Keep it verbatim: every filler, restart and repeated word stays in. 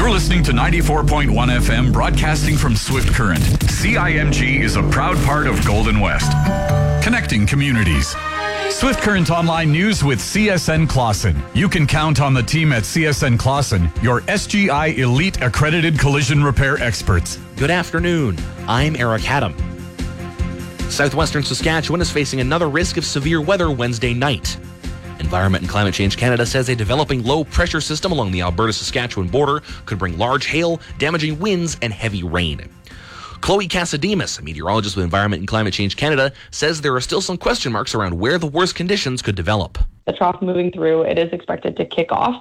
You're listening to ninety-four point one F M, broadcasting from Swift Current. C I M G is a proud part of Golden West, connecting communities. Swift Current Online News with C S N Clausen. You can count on the team at C S N Clausen, your S G I Elite Accredited Collision Repair experts. Good afternoon. I'm Eric Haddam. Southwestern Saskatchewan is facing another risk of severe weather Wednesday night. Environment and Climate Change Canada says a developing low-pressure system along the Alberta-Saskatchewan border could bring large hail, damaging winds, and heavy rain. Chloe Casademas, a meteorologist with Environment and Climate Change Canada, says there are still some question marks around where the worst conditions could develop. The trough moving through, it is expected to kick off